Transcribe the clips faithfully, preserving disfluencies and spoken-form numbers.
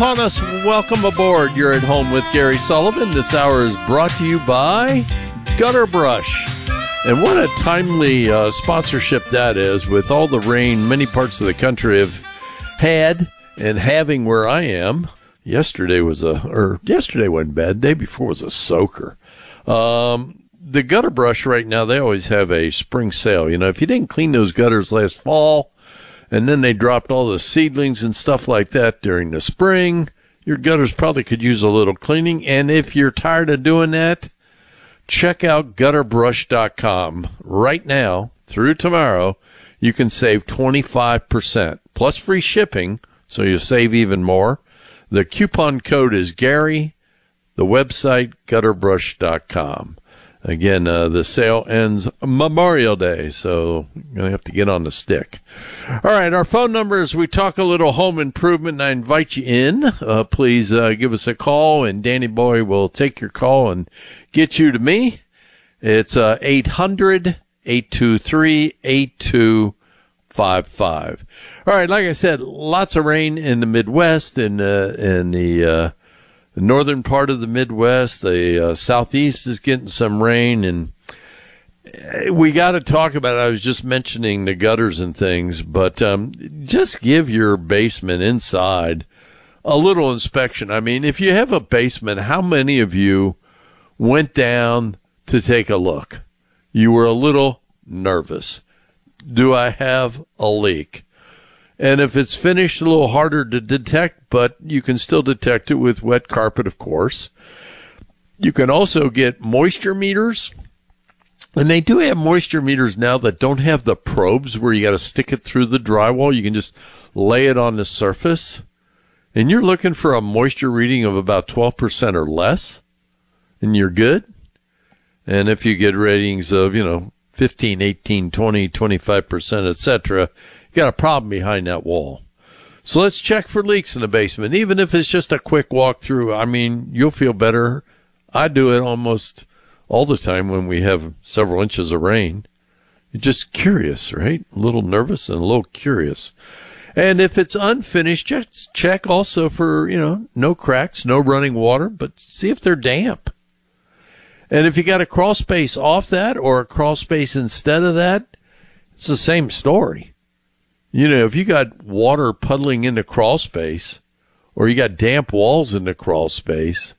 upon us. Welcome aboard. You're at home with Gary Sullivan. This hour is brought to you by Gutter Brush. And what a timely uh, sponsorship that is, with all the rain many parts of the country have had and having where I am. Yesterday was a, or yesterday wasn't bad. The day before was a soaker. Um, the Gutter Brush right now, they always have a spring sale. You know, if you didn't clean those gutters last fall, and then they dropped all the seedlings and stuff like that during the spring, your gutters probably could use a little cleaning. And if you're tired of doing that, check out gutter brush dot com. Right now, through tomorrow, you can save twenty-five percent, plus free shipping, so you'll save even more. The coupon code is Gary, the website, gutter brush dot com. Again, uh, the sale ends Memorial Day, so you're going to have to get on the stick. All right, our phone number is, we talk a little home improvement, and I invite you in. Uh, please uh, give us a call, and Danny Boy will take your call and get you to me. It's uh, eight hundred, eight two three, eight two five five. All right, like I said, lots of rain in the Midwest and uh, in the uh, The northern part of the Midwest. The uh, southeast is getting some rain, and we got to talk about it. I was just mentioning the gutters and things, but um, just give your basement inside a little inspection. I mean, if you have a basement, how many of you went down to take a look? You were a little nervous. Do I have a leak? And if it's finished, a little harder to detect, but you can still detect it with wet carpet, of course. You can also get moisture meters. And they do have moisture meters now that don't have the probes where you got to stick it through the drywall. You can just lay it on the surface. And you're looking for a moisture reading of about twelve percent or less, and you're good. And if you get ratings of, you know, fifteen, eighteen, twenty, twenty-five percent, et cetera, you got a problem behind that wall. So let's check for leaks in the basement, even if it's just a quick walk through. I mean, you'll feel better. I do it almost all the time when we have several inches of rain. You're just curious, right? A little nervous and a little curious. And if it's unfinished, just check also for, you know, no cracks, no running water, but see if they're damp. And if you got a crawl space off that or a crawl space instead of that, it's the same story. You know, if you got water puddling in the crawl space or you got damp walls in the crawl space,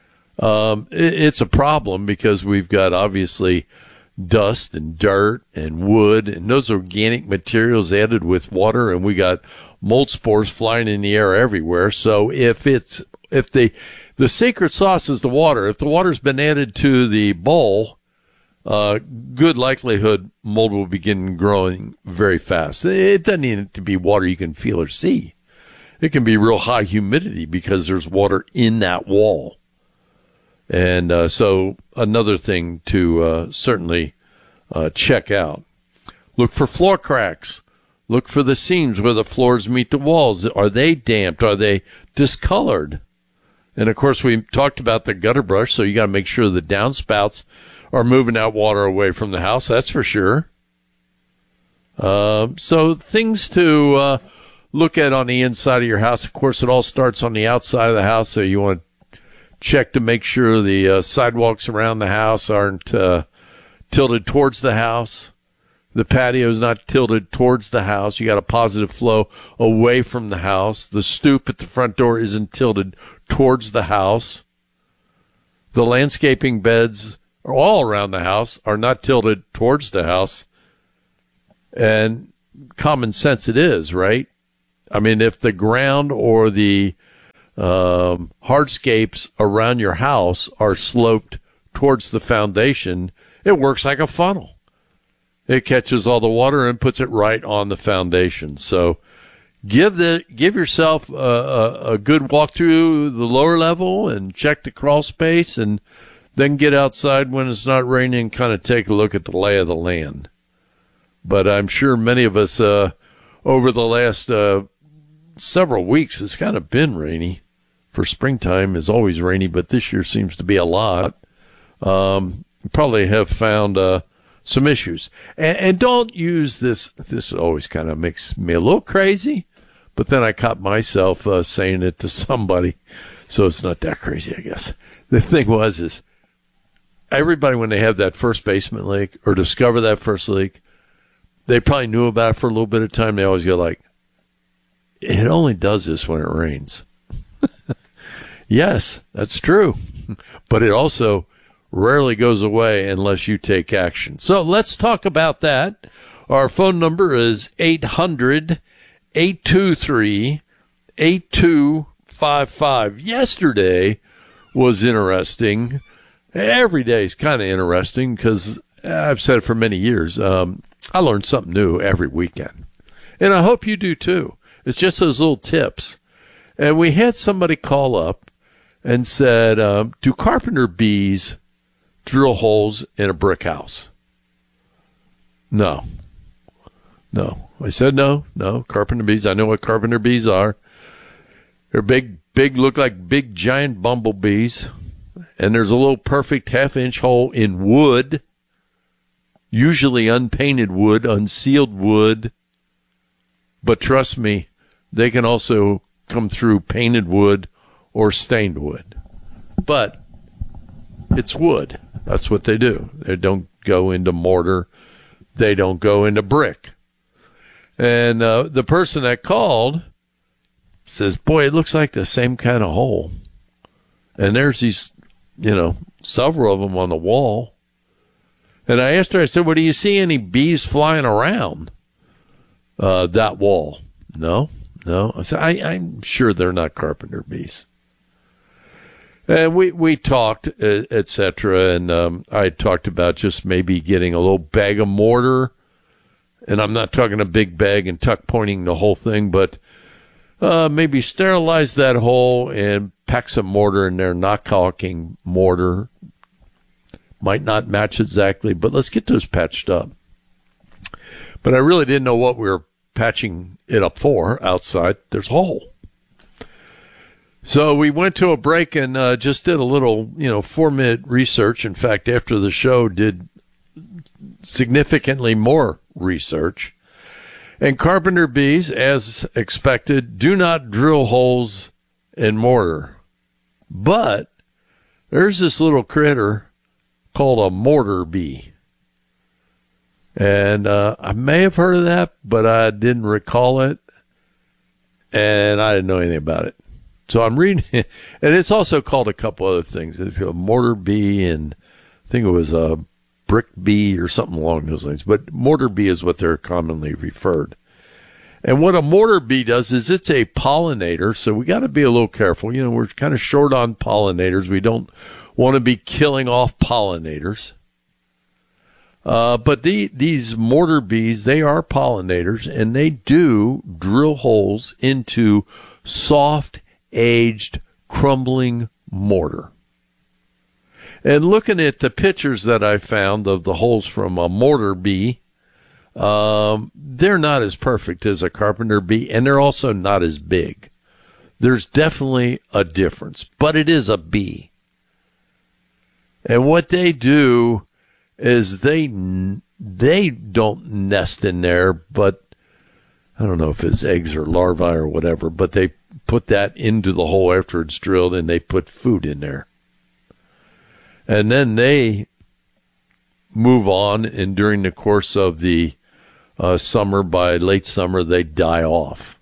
um, it, it's a problem, because we've got obviously dust and dirt and wood and those organic materials added with water, and we got mold spores flying in the air everywhere. So if it's, if the, the secret sauce is the water, if the water's been added to the bowl, Uh, good likelihood mold will begin growing very fast. It doesn't need to be water you can feel or see. It can be real high humidity because there's water in that wall. And uh, so another thing to uh, certainly uh, check out. Look for floor cracks. Look for the seams where the floors meet the walls. Are they damped? Are they discolored? And, of course, we talked about the gutter brush, so you got to make sure the downspouts are moving that water away from the house, that's for sure. Uh, so things to uh, look at on the inside of your house. Of course, it all starts on the outside of the house, so you want to check to make sure the uh, sidewalks around the house aren't uh, tilted towards the house. The patio is not tilted towards the house. You got a positive flow away from the house. The stoop at the front door isn't tilted towards the house. The landscaping beds all around the house are not tilted towards the house. And common sense it is, right? I mean, if the ground or the um, hardscapes around your house are sloped towards the foundation, it works like a funnel. It catches all the water and puts it right on the foundation. So give the give yourself a, a, a good walk through the lower level and check the crawl space, and then get outside when it's not raining, kind of take a look at the lay of the land. But I'm sure many of us, uh, over the last uh, several weeks, it's kind of been rainy. For springtime is always rainy, but this year seems to be a lot. Um, probably have found uh, some issues. And, and don't use this. This always kind of makes me a little crazy, But then I caught myself uh, saying it to somebody, so it's not that crazy, I guess. The thing was is everybody, when they have that first basement leak or discover that first leak, they probably knew about it for a little bit of time. They always go like, it only does this when it rains. Yes, that's true. But it also rarely goes away unless you take action. So let's talk about that. Our phone number is eight hundred, eight two three, eight two five five. Yesterday was interesting. Every day is kind of interesting because I've said it for many years. Um, I learn something new every weekend. And I hope you do too. It's just those little tips. And we had somebody call up and said, um, do carpenter bees drill holes in a brick house? No. No. I said no, no. Carpenter bees, I know what carpenter bees are. They're big, big, look like big giant bumblebees. And there's a little perfect half-inch hole in wood, usually unpainted wood, unsealed wood. But trust me, they can also come through painted wood or stained wood. But it's wood. That's what they do. They don't go into mortar. They don't go into brick. And uh, the person that called says, boy, it looks like the same kind of hole. And there's these, you know, several of them on the wall. And I asked her, I said, well, do you see any bees flying around uh, that wall? No, no. I said, I, I'm sure they're not carpenter bees. And we, we talked, et cetera, and um, I talked about just maybe getting a little bag of mortar. And I'm not talking a big bag and tuck pointing the whole thing, but uh, maybe sterilize that hole and pack some mortar in there, not caulking mortar. Might not match exactly, but let's get those patched up. But I really didn't know what we were patching it up for outside. There's a hole. So we went to a break and uh, just did a little, you know, four-minute research. In fact, after the show, did significantly more research. And carpenter bees, as expected, do not drill holes in mortar. But there's this little critter called a mortar bee. And uh, I may have heard of that, but I didn't recall it. And I didn't know anything about it. So I'm reading it. And it's also called a couple other things. It's a mortar bee, and I think it was a brick bee or something along those lines. But mortar bee is what they're commonly referred. And what a mortar bee does is it's a pollinator, so we got to be a little careful. You know, we're kind of short on pollinators. We don't want to be killing off pollinators. Uh, but the, these mortar bees, they are pollinators, and they do drill holes into soft, aged, crumbling mortar. And looking at the pictures that I found of the holes from a mortar bee, um, they're not as perfect as a carpenter bee, and they're also not as big. There's definitely a difference, but it is a bee. And what they do is they they don't nest in there, but I don't know if it's eggs or larvae or whatever, but they put that into the hole after it's drilled, and they put food in there. And then they move on, and during the course of the uh, summer, by late summer, they die off.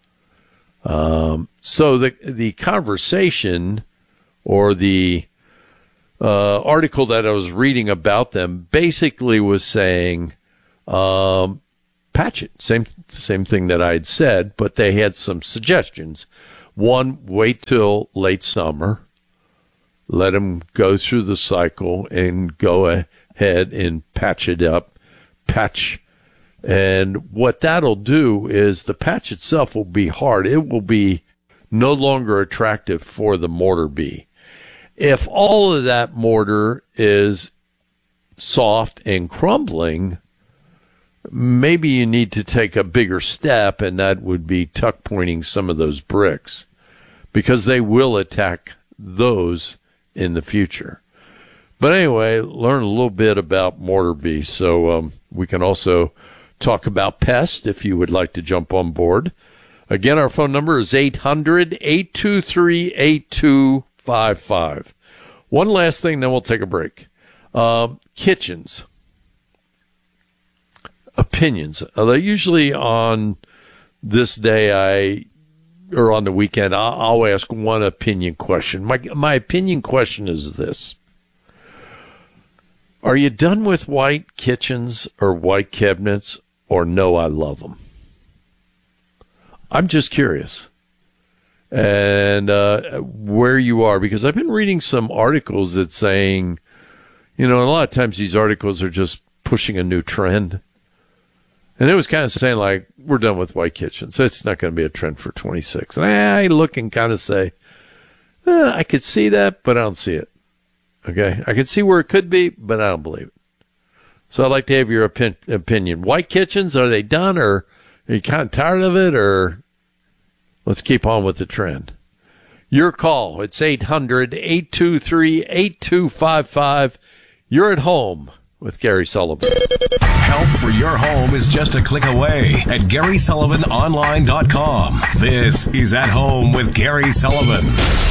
Um, so the the conversation or the uh, article that I was reading about them basically was saying, um, patch it. Same same thing that I had said, but they had some suggestions. One, wait till late summer. Let them go through the cycle and go ahead and patch it up. Patch. And what that'll do is the patch itself will be hard. It will be no longer attractive for the mortar bee. If all of that mortar is soft and crumbling, maybe you need to take a bigger step, and that would be tuck pointing some of those bricks, because they will attack those in the future. But anyway, learn a little bit about mortar bees. So um, we can also talk about pests if you would like to jump on board. Again, our phone number is eight hundred, eight two three, eight two five five. One last thing, then we'll take a break. Uh, kitchens. Opinions. Uh, usually on this day, I or on the weekend, I'll, I'll ask one opinion question. My my opinion question is this. Are you done with white kitchens or white cabinets, or no, I love them? I'm just curious. And uh, where you are, because I've been reading some articles that saying, you know, a lot of times these articles are just pushing a new trend. And it was kind of saying, like, we're done with white kitchens. So it's not going to be a trend for twenty-six. And I look and kind of say, eh, I could see that, but I don't see it. Okay? I could see where it could be, but I don't believe it. So I'd like to have your opin- opinion. White kitchens, are they done, or are you kind of tired of it, or let's keep on with the trend? Your call. It's eight hundred, eight two three, eight two five five. You're at home with Gary Sullivan. Help for your home is just a click away at Gary Sullivan Online dot com. This is At Home with Gary Sullivan.